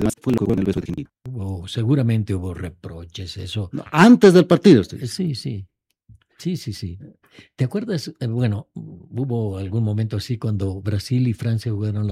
demás fue lo que jugó en el beso de Quindío. Seguramente hubo reproches, eso. No, antes del partido. Sí, sí. Sí, sí, sí. ¿Te acuerdas? Bueno, hubo algún momento así cuando Brasil y Francia jugaron